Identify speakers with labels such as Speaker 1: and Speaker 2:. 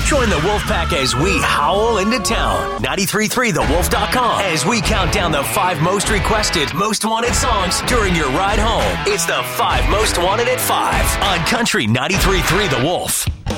Speaker 1: Join the Wolfpack as we howl into town. 933thewolf.com as we count down the 5 most requested, most wanted songs during your ride home. It's the 5 most wanted at 5 on Country 933 The Wolf.